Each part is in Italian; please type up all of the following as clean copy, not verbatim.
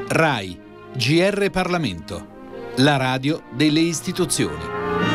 RAI, GR Parlamento, la radio delle istituzioni.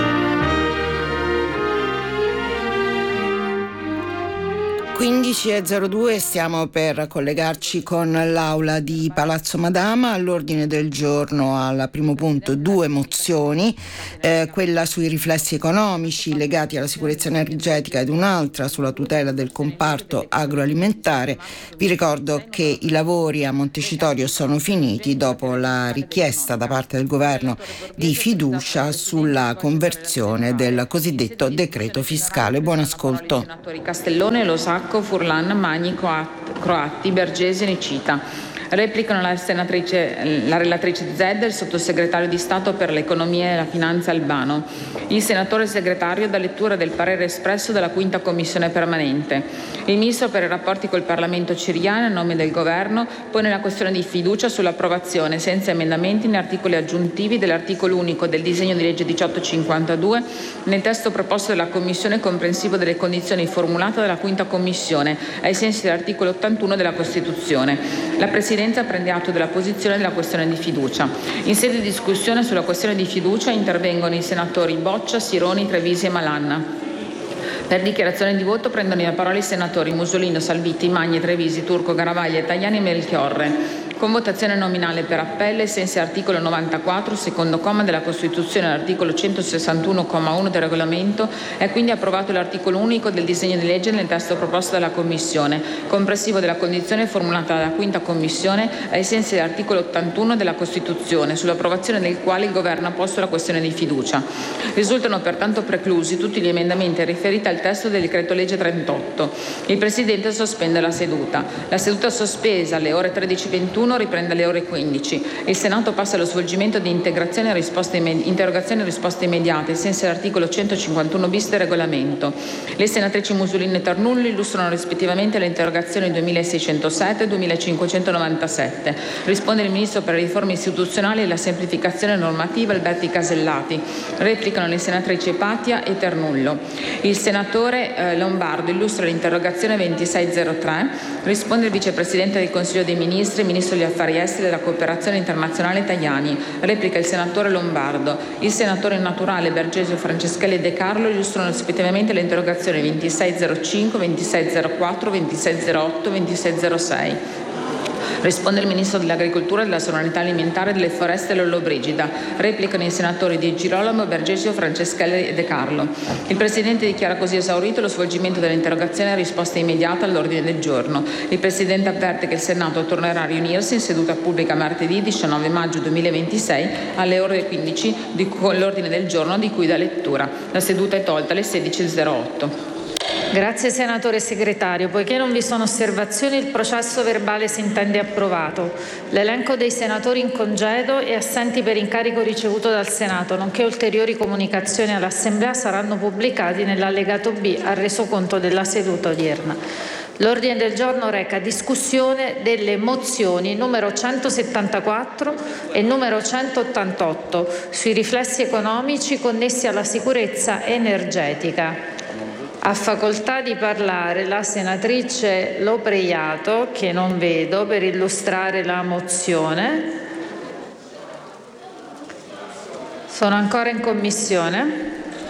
15:02, stiamo per collegarci con l'aula di Palazzo Madama. All'ordine del giorno, al primo punto, 2 mozioni, quella sui riflessi economici legati alla sicurezza energetica ed un'altra sulla tutela del comparto agroalimentare. Vi ricordo che i lavori a Montecitorio sono finiti dopo la richiesta da parte del governo di fiducia sulla conversione del cosiddetto decreto fiscale. Buon ascolto. Senatori Castellone, Losacco, Furlan, Magni, Croatti, Bergesi e Nicita. Replicano la relatrice Zedda e il sottosegretario di Stato per l'Economia e la Finanza Albano. Il senatore segretario dà lettura del parere espresso dalla 5ª Commissione permanente. Il ministro per i rapporti col Parlamento Ciriani, a nome del Governo, pone la questione di fiducia sull'approvazione, senza emendamenti né articoli aggiuntivi, dell'articolo unico del disegno di legge 1852 nel testo proposto dalla Commissione, comprensivo delle condizioni formulate dalla 5ª Commissione, ai sensi dell'articolo 81 della Costituzione. La Presidenza prende atto della posizione della questione di fiducia. In sede di discussione sulla questione di fiducia intervengono i senatori Boccia, Sironi, Trevisi e Malanna. Per dichiarazione di voto prendono la parola i senatori Musolino, Salvitti, Magni, Trevisi, Turco, Garavaglia, Tajani e Melchiorre. Con votazione nominale per appello, ai sensi dell'articolo 94, secondo comma della Costituzione e l'articolo 161,1 del Regolamento, è quindi approvato l'articolo unico del disegno di legge nel testo proposto dalla Commissione, comprensivo della condizione formulata dalla 5ª Commissione, ai sensi dell'articolo 81 della Costituzione, sull'approvazione del quale il Governo ha posto la questione di fiducia. Risultano pertanto preclusi tutti gli emendamenti riferiti al testo del decreto legge 38. Il Presidente sospende la seduta. La seduta sospesa alle ore 13:21 riprende alle ore 15. Il Senato passa allo svolgimento di interrogazioni e risposte immediate, ai sensi dell'articolo 151 bis del Regolamento. Le senatrici Musolino e Ternullo illustrano rispettivamente le interrogazioni 2607 e 2597. Risponde il Ministro per le riforme istituzionali e la semplificazione normativa, Alberti Casellati. Replicano le senatrici Patia e Ternullo. Il senatore Lombardo illustra l'interrogazione 2603. Risponde il Vicepresidente del Consiglio dei Ministri, Ministro degli Affari Esteri e della Cooperazione Internazionale Tajani. Replica il senatore Lombardo. Il senatore naturale Bergesio, Franceschelli e De Carlo illustrano rispettivamente le interrogazioni 2605, 2604, 2608 e 2606. Risponde il Ministro dell'Agricoltura, della Sovranità Alimentare, delle Foreste e Lollobrigida. Replicano i senatori Di Girolamo, Bergesio, Franceschelli e De Carlo. Il Presidente dichiara così esaurito lo svolgimento dell'interrogazione a risposta immediata all'ordine del giorno. Il Presidente avverte che il Senato tornerà a riunirsi in seduta pubblica martedì 19 maggio 2026 alle ore 15 con l'ordine del giorno di cui dà lettura. La seduta è tolta alle 16:08. Grazie senatore segretario. Poiché non vi sono osservazioni, il processo verbale si intende approvato. L'elenco dei senatori in congedo e assenti per incarico ricevuto dal Senato, nonché ulteriori comunicazioni all'Assemblea saranno pubblicati nell'allegato B al resoconto della seduta odierna. L'ordine del giorno reca discussione delle mozioni numero 174 e numero 188 sui riflessi economici connessi alla sicurezza energetica. Ha facoltà di parlare la senatrice Lopreiato, che non vedo, per illustrare la mozione. Sono ancora in commissione?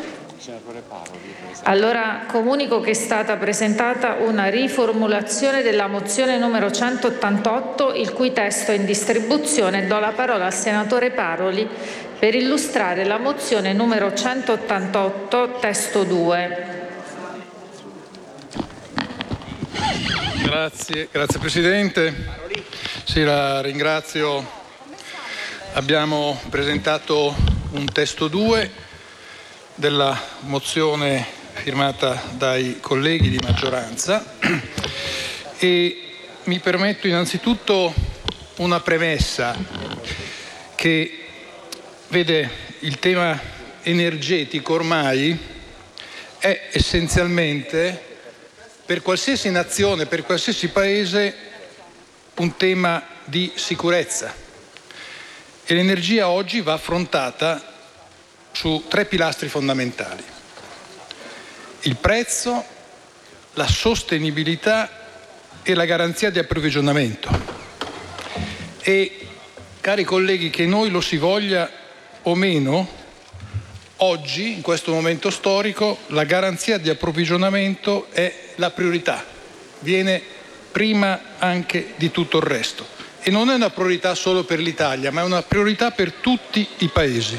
Allora comunico che è stata presentata una riformulazione della mozione numero 188, il cui testo è in distribuzione. Do la parola al senatore Paroli per illustrare la mozione numero 188, testo 2. Grazie Presidente. Sì, la ringrazio. Abbiamo presentato un testo 2 della mozione firmata dai colleghi di maggioranza e mi permetto innanzitutto una premessa che vede il tema energetico ormai è essenzialmente per qualsiasi nazione, per qualsiasi paese, un tema di sicurezza. E l'energia oggi va affrontata su 3 pilastri fondamentali: il prezzo, la sostenibilità e la garanzia di approvvigionamento. E Cari colleghi, che noi lo si voglia o meno, oggi, in questo momento storico, la garanzia di approvvigionamento è la priorità, viene prima anche di tutto il resto. E non è una priorità solo per l'Italia, ma è una priorità per tutti i paesi.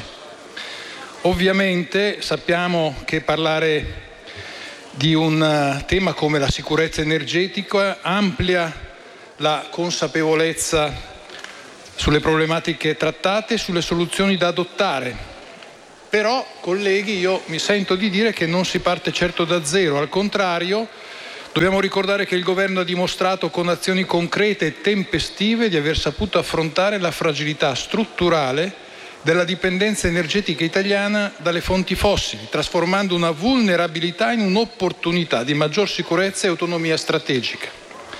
Ovviamente sappiamo che parlare di un tema come la sicurezza energetica amplia la consapevolezza sulle problematiche trattate e sulle soluzioni da adottare. Però, colleghi, io mi sento di dire che non si parte certo da zero, al contrario, dobbiamo ricordare che il governo ha dimostrato con azioni concrete e tempestive di aver saputo affrontare la fragilità strutturale della dipendenza energetica italiana dalle fonti fossili, trasformando una vulnerabilità in un'opportunità di maggior sicurezza e autonomia strategica.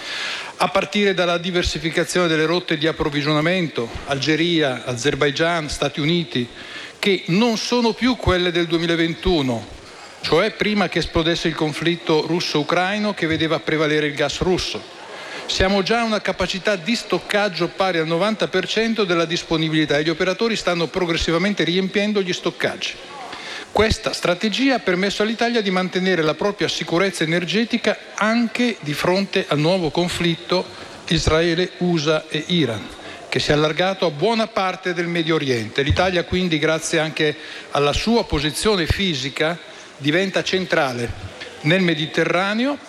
A partire dalla diversificazione delle rotte di approvvigionamento, Algeria, Azerbaigian, Stati Uniti, che non sono più quelle del 2021, cioè prima che esplodesse il conflitto russo-ucraino che vedeva prevalere il gas russo. Siamo già a una capacità di stoccaggio pari al 90% della disponibilità e gli operatori stanno progressivamente riempiendo gli stoccaggi. Questa strategia ha permesso all'Italia di mantenere la propria sicurezza energetica anche di fronte al nuovo conflitto Israele, USA e Iran, che si è allargato a buona parte del Medio Oriente. L'Italia quindi, grazie anche alla sua posizione fisica, diventa centrale nel Mediterraneo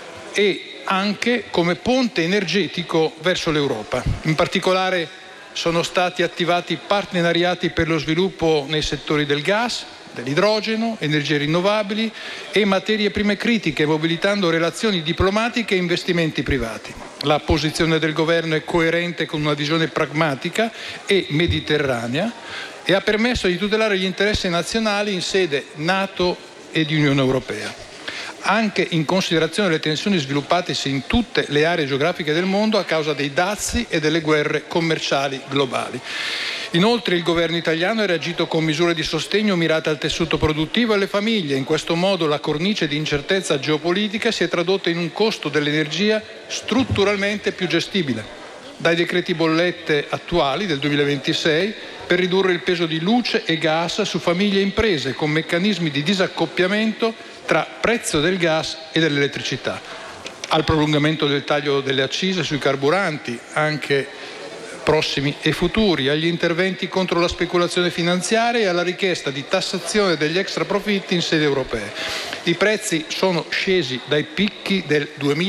e anche come ponte energetico verso l'Europa. In particolare sono stati attivati partenariati per lo sviluppo nei settori del gas, dell'idrogeno, energie rinnovabili e materie prime critiche, mobilitando relazioni diplomatiche e investimenti privati. La posizione del governo è coerente con una visione pragmatica e mediterranea e ha permesso di tutelare gli interessi nazionali in sede NATO e di Unione Europea, anche in considerazione delle tensioni sviluppatesi in tutte le aree geografiche del mondo a causa dei dazi e delle guerre commerciali globali. Inoltre il governo italiano ha reagito con misure di sostegno mirate al tessuto produttivo e alle famiglie. In questo modo la cornice di incertezza geopolitica si è tradotta in un costo dell'energia strutturalmente più gestibile, dai decreti bollette attuali del 2026 per ridurre il peso di luce e gas su famiglie e imprese con meccanismi di disaccoppiamento tra prezzo del gas e dell'elettricità, al prolungamento del taglio delle accise sui carburanti, anche prossimi e futuri, agli interventi contro la speculazione finanziaria e alla richiesta di tassazione degli extra profitti in sede europea. I prezzi sono scesi dai picchi del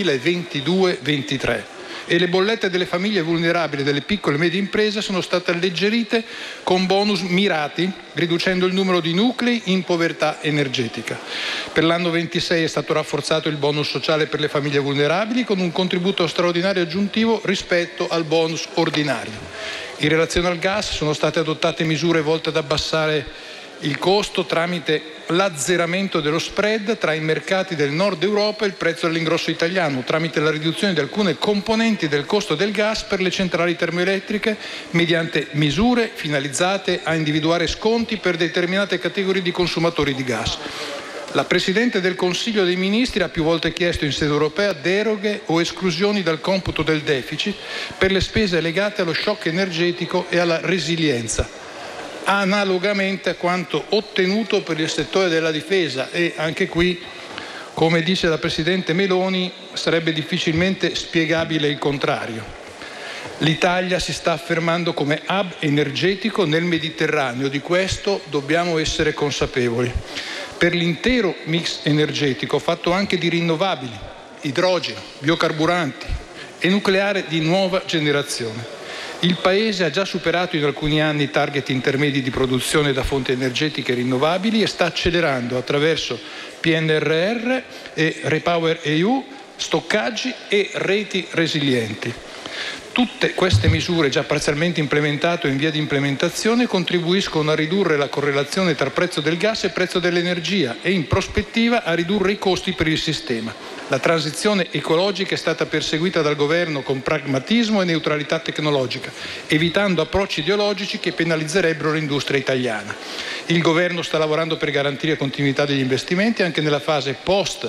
2022-23 e le bollette delle famiglie vulnerabili e delle piccole e medie imprese sono state alleggerite con bonus mirati, riducendo il numero di nuclei in povertà energetica. Per l'anno 26 è stato rafforzato il bonus sociale per le famiglie vulnerabili con un contributo straordinario aggiuntivo rispetto al bonus ordinario. In relazione al gas sono state adottate misure volte ad abbassare il costo tramite l'azzeramento dello spread tra i mercati del nord Europa e il prezzo all'ingrosso italiano, tramite la riduzione di alcune componenti del costo del gas per le centrali termoelettriche mediante misure finalizzate a individuare sconti per determinate categorie di consumatori di gas. La Presidente del Consiglio dei Ministri ha più volte chiesto in sede europea deroghe o esclusioni dal computo del deficit per le spese legate allo shock energetico e alla resilienza, analogamente a quanto ottenuto per il settore della difesa, e anche qui, come dice la Presidente Meloni, sarebbe difficilmente spiegabile il contrario. L'Italia si sta affermando come hub energetico nel Mediterraneo, di questo dobbiamo essere consapevoli. Per l'intero mix energetico, fatto anche di rinnovabili, idrogeno, biocarburanti e nucleare di nuova generazione, il Paese ha già superato in alcuni anni i target intermedi di produzione da fonti energetiche rinnovabili e sta accelerando attraverso PNRR e REPowerEU stoccaggi e reti resilienti. Tutte queste misure, già parzialmente implementate o in via di implementazione, contribuiscono a ridurre la correlazione tra prezzo del gas e prezzo dell'energia e in prospettiva a ridurre i costi per il sistema. La transizione ecologica è stata perseguita dal governo con pragmatismo e neutralità tecnologica, evitando approcci ideologici che penalizzerebbero l'industria italiana. Il governo sta lavorando per garantire continuità degli investimenti anche nella fase post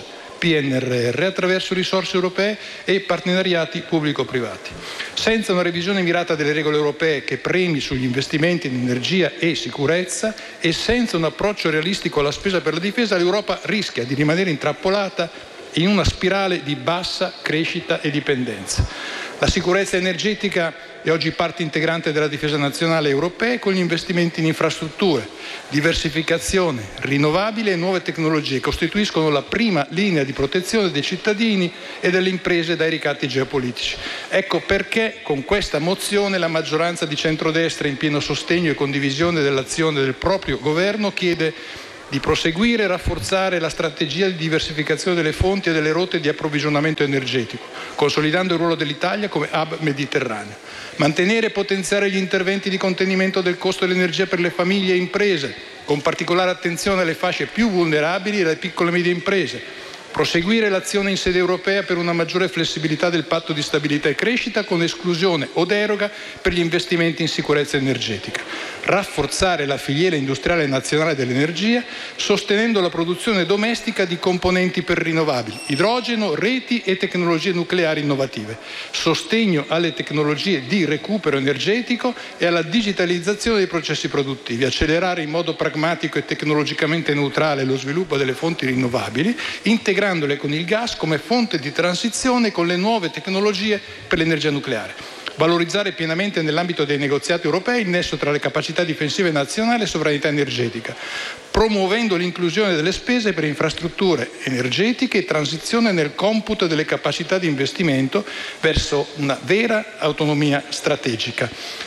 PNRR attraverso risorse europee e partenariati pubblico-privati. Senza una revisione mirata delle regole europee che premi sugli investimenti in energia e sicurezza e senza un approccio realistico alla spesa per la difesa, l'Europa rischia di rimanere intrappolata in una spirale di bassa crescita e dipendenza. La sicurezza energetica è oggi parte integrante della difesa nazionale europea con gli investimenti in infrastrutture, diversificazione, rinnovabili e nuove tecnologie costituiscono la prima linea di protezione dei cittadini e delle imprese dai ricatti geopolitici. Ecco perché con questa mozione la maggioranza di centrodestra, in pieno sostegno e condivisione dell'azione del proprio governo, chiede di proseguire e rafforzare la strategia di diversificazione delle fonti e delle rotte di approvvigionamento energetico, consolidando il ruolo dell'Italia come hub mediterraneo. Mantenere e potenziare gli interventi di contenimento del costo dell'energia per le famiglie e imprese, con particolare attenzione alle fasce più vulnerabili e alle piccole e medie imprese. Proseguire l'azione in sede europea per una maggiore flessibilità del patto di stabilità e crescita con esclusione o deroga per gli investimenti in sicurezza energetica. Rafforzare la filiera industriale nazionale dell'energia sostenendo la produzione domestica di componenti per rinnovabili, idrogeno, reti e tecnologie nucleari innovative. Sostegno alle tecnologie di recupero energetico e alla digitalizzazione dei processi produttivi. Accelerare in modo pragmatico e tecnologicamente neutrale lo sviluppo delle fonti rinnovabili, integrandole con il gas come fonte di transizione con le nuove tecnologie per l'energia nucleare. Valorizzare pienamente nell'ambito dei negoziati europei il nesso tra le capacità difensive nazionali e sovranità energetica, promuovendo l'inclusione delle spese per infrastrutture energetiche e transizione nel computo delle capacità di investimento verso una vera autonomia strategica.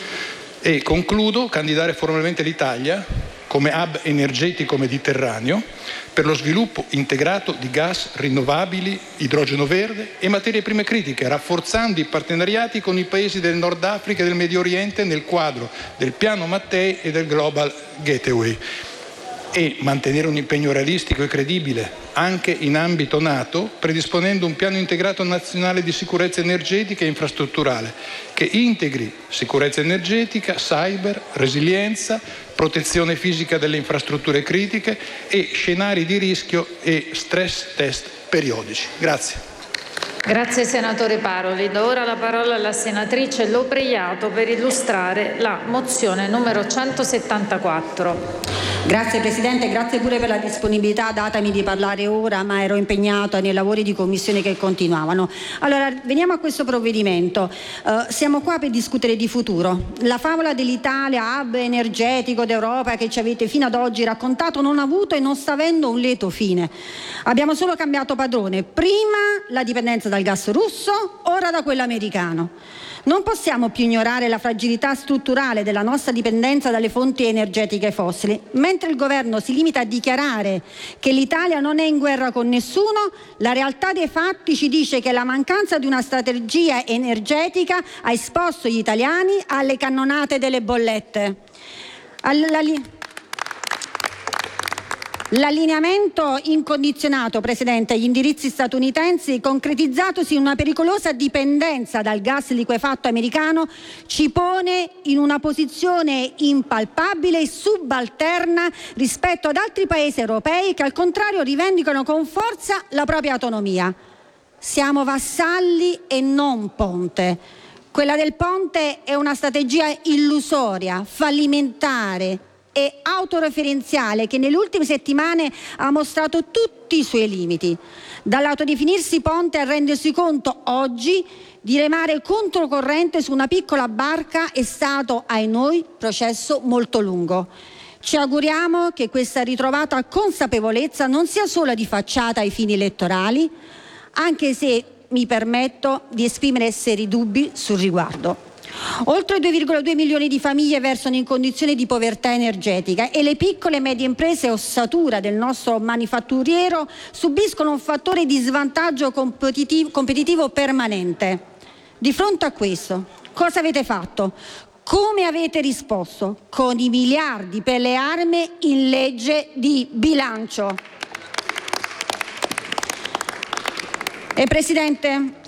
E concludo, candidare formalmente l'Italia come hub energetico mediterraneo per lo sviluppo integrato di gas rinnovabili, idrogeno verde e materie prime critiche, rafforzando i partenariati con i paesi del Nord Africa e del Medio Oriente nel quadro del piano Mattei e del Global Gateway. E mantenere un impegno realistico e credibile anche in ambito NATO, predisponendo un piano integrato nazionale di sicurezza energetica e infrastrutturale che integri sicurezza energetica, cyber, resilienza, protezione fisica delle infrastrutture critiche e scenari di rischio e stress test periodici. Grazie. Grazie senatore Paroli. Do ora la parola alla senatrice Lopreiato per illustrare la mozione numero 174. Grazie Presidente, grazie pure per la disponibilità datami di parlare ora, ma ero impegnata nei lavori di commissione che continuavano. Allora, veniamo a questo provvedimento. Siamo qua per discutere di futuro. La favola dell'Italia, hub energetico d'Europa che ci avete fino ad oggi raccontato non ha avuto e non sta avendo un lieto fine. Abbiamo solo cambiato padrone. Prima la dipendenza dal gas russo, ora da quello americano. Non possiamo più ignorare la fragilità strutturale della nostra dipendenza dalle fonti energetiche fossili. Mentre il governo si limita a dichiarare che l'Italia non è in guerra con nessuno, la realtà dei fatti ci dice che la mancanza di una strategia energetica ha esposto gli italiani alle cannonate delle bollette. L'allineamento incondizionato, Presidente, agli indirizzi statunitensi, concretizzatosi in una pericolosa dipendenza dal gas liquefatto americano, ci pone in una posizione impalpabile e subalterna rispetto ad altri paesi europei che al contrario rivendicano con forza la propria autonomia. Siamo vassalli e non ponte. Quella del ponte è una strategia illusoria, fallimentare e autoreferenziale che nelle ultime settimane ha mostrato tutti i suoi limiti. Dall'autodefinirsi ponte a rendersi conto oggi di remare controcorrente su una piccola barca è stato, ai noi, processo molto lungo. Ci auguriamo che questa ritrovata consapevolezza non sia solo di facciata ai fini elettorali, anche se mi permetto di esprimere seri dubbi sul riguardo. Oltre 2,2 milioni di famiglie versano in condizioni di povertà energetica e le piccole e medie imprese ossatura del nostro manifatturiero subiscono un fattore di svantaggio competitivo permanente. Di fronte a questo, cosa avete fatto? Come avete risposto? Con i miliardi per le armi in legge di bilancio. E Presidente,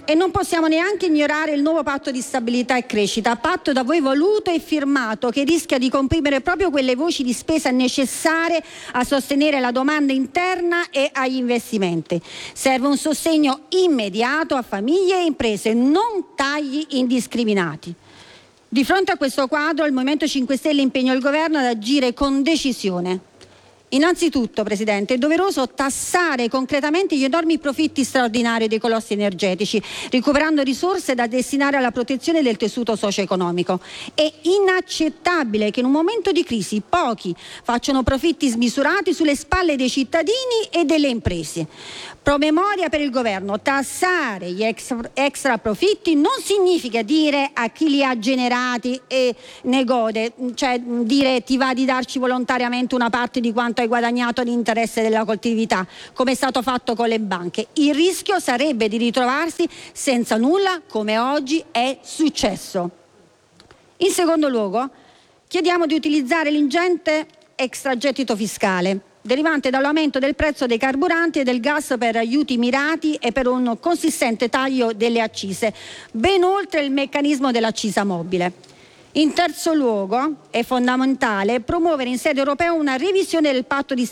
E non possiamo neanche ignorare il nuovo patto di stabilità e crescita, patto da voi voluto e firmato, che rischia di comprimere proprio quelle voci di spesa necessarie a sostenere la domanda interna e agli investimenti. Serve un sostegno immediato a famiglie e imprese, non tagli indiscriminati. Di fronte a questo quadro, il Movimento 5 Stelle impegna il Governo ad agire con decisione. Innanzitutto, Presidente, è doveroso tassare concretamente gli enormi profitti straordinari dei colossi energetici, recuperando risorse da destinare alla protezione del tessuto socio-economico. È inaccettabile che in un momento di crisi pochi facciano profitti smisurati sulle spalle dei cittadini e delle imprese. Promemoria per il Governo: tassare gli extra profitti non significa dire a chi li ha generati e ne gode, cioè dire ti va di darci volontariamente una parte di quanto hai guadagnato all'interesse della collettività, come è stato fatto con le banche. Il rischio sarebbe di ritrovarsi senza nulla, come oggi è successo. In secondo luogo, chiediamo di utilizzare l'ingente extragettito fiscale derivante dall'aumento del prezzo dei carburanti e del gas per aiuti mirati e per un consistente taglio delle accise, ben oltre il meccanismo dell'accisa mobile. In terzo luogo, è fondamentale promuovere in sede europea una revisione del patto di